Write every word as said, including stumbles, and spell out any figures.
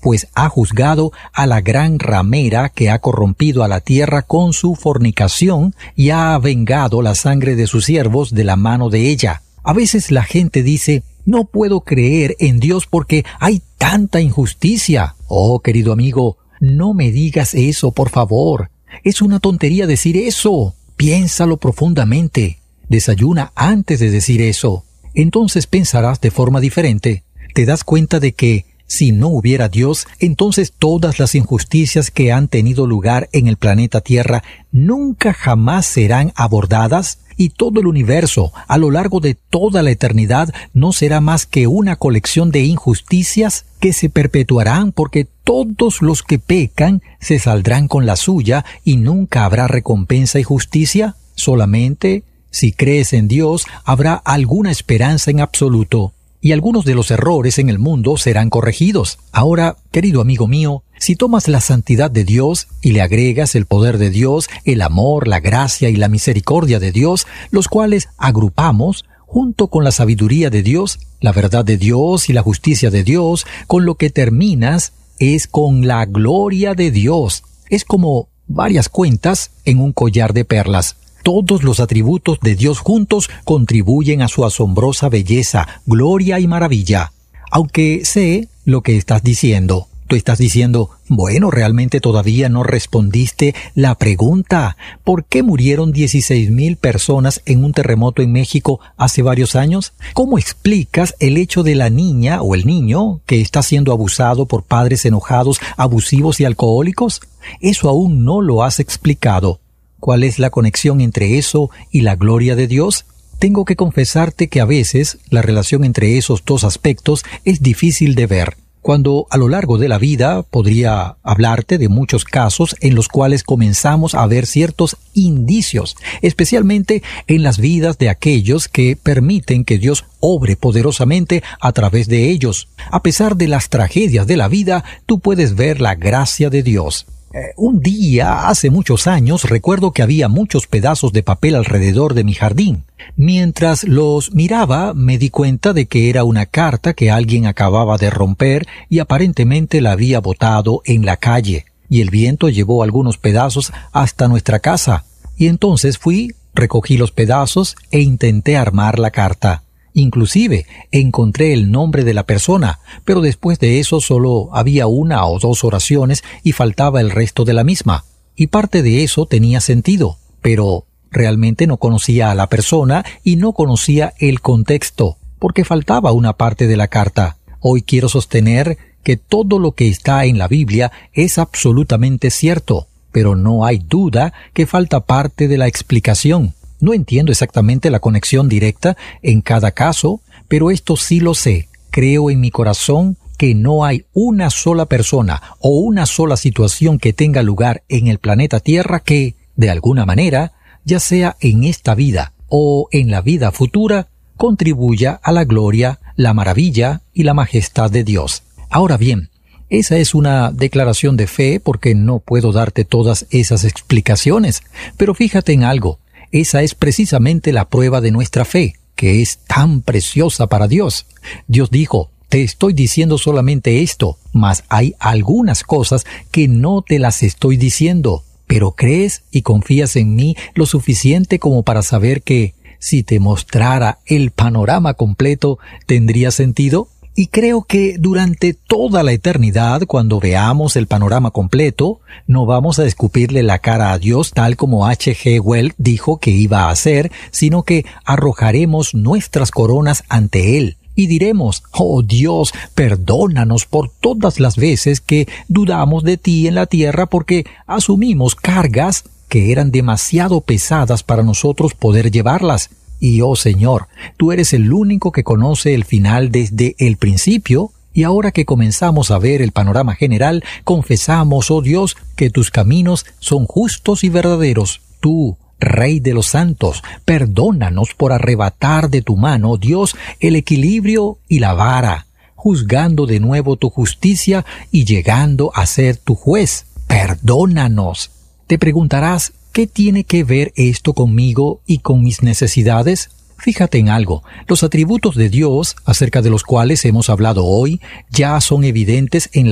pues ha juzgado a la gran ramera que ha corrompido a la tierra con su fornicación y ha vengado la sangre de sus siervos de la mano de ella. A veces la gente dice, no puedo creer en Dios porque hay tanta injusticia. Oh, querido amigo, no me digas eso, por favor. Es una tontería decir eso. Piénsalo profundamente. Desayuna antes de decir eso. Entonces pensarás de forma diferente. Te das cuenta de que si no hubiera Dios, entonces todas las injusticias que han tenido lugar en el planeta Tierra nunca jamás serán abordadas y todo el universo, a lo largo de toda la eternidad, no será más que una colección de injusticias que se perpetuarán porque todos los que pecan se saldrán con la suya y nunca habrá recompensa y justicia. Solamente, si crees en Dios, habrá alguna esperanza en absoluto. Y algunos de los errores en el mundo serán corregidos. Ahora, querido amigo mío, si tomas la santidad de Dios y le agregas el poder de Dios, el amor, la gracia y la misericordia de Dios, los cuales agrupamos junto con la sabiduría de Dios, la verdad de Dios y la justicia de Dios, con lo que terminas es con la gloria de Dios. Es como varias cuentas en un collar de perlas. Todos los atributos de Dios juntos contribuyen a su asombrosa belleza, gloria y maravilla. Aunque sé lo que estás diciendo. Tú estás diciendo, bueno, realmente todavía no respondiste la pregunta. ¿Por qué murieron dieciséis mil personas en un terremoto en México hace varios años? ¿Cómo explicas el hecho de la niña o el niño que está siendo abusado por padres enojados, abusivos y alcohólicos? Eso aún no lo has explicado. ¿Cuál es la conexión entre eso y la gloria de Dios? Tengo que confesarte que a veces la relación entre esos dos aspectos es difícil de ver. Cuando a lo largo de la vida podría hablarte de muchos casos en los cuales comenzamos a ver ciertos indicios, especialmente en las vidas de aquellos que permiten que Dios obre poderosamente a través de ellos. A pesar de las tragedias de la vida, tú puedes ver la gracia de Dios. Eh, un día, hace muchos años, recuerdo que había muchos pedazos de papel alrededor de mi jardín. Mientras los miraba, me di cuenta de que era una carta que alguien acababa de romper y aparentemente la había botado en la calle. Y el viento llevó algunos pedazos hasta nuestra casa. Y entonces fui, recogí los pedazos e intenté armar la carta. Inclusive encontré el nombre de la persona, pero después de eso solo había una o dos oraciones y faltaba el resto de la misma. Y parte de eso tenía sentido, pero realmente no conocía a la persona y no conocía el contexto, porque faltaba una parte de la carta. Hoy quiero sostener que todo lo que está en la Biblia es absolutamente cierto, pero no hay duda que falta parte de la explicación. No entiendo exactamente la conexión directa en cada caso, pero esto sí lo sé. Creo en mi corazón que no hay una sola persona o una sola situación que tenga lugar en el planeta Tierra que, de alguna manera, ya sea en esta vida o en la vida futura, contribuya a la gloria, la maravilla y la majestad de Dios. Ahora bien, esa es una declaración de fe porque no puedo darte todas esas explicaciones, pero fíjate en algo. Esa es precisamente la prueba de nuestra fe, que es tan preciosa para Dios. Dios dijo, te estoy diciendo solamente esto, mas hay algunas cosas que no te las estoy diciendo, pero crees y confías en mí lo suficiente como para saber que, si te mostrara el panorama completo, ¿tendría sentido? Y creo que durante toda la eternidad, cuando veamos el panorama completo, no vamos a escupirle la cara a Dios tal como H G Wells dijo que iba a hacer, sino que arrojaremos nuestras coronas ante Él y diremos, oh Dios, perdónanos por todas las veces que dudamos de ti en la tierra porque asumimos cargas que eran demasiado pesadas para nosotros poder llevarlas. Y, oh Señor, tú eres el único que conoce el final desde el principio, y ahora que comenzamos a ver el panorama general, confesamos, oh Dios, que tus caminos son justos y verdaderos. Tú, Rey de los santos, perdónanos por arrebatar de tu mano, Dios, el equilibrio y la vara, juzgando de nuevo tu justicia y llegando a ser tu juez. Perdónanos. Te preguntarás, ¿qué tiene que ver esto conmigo y con mis necesidades? Fíjate en algo. Los atributos de Dios, acerca de los cuales hemos hablado hoy, ya son evidentes en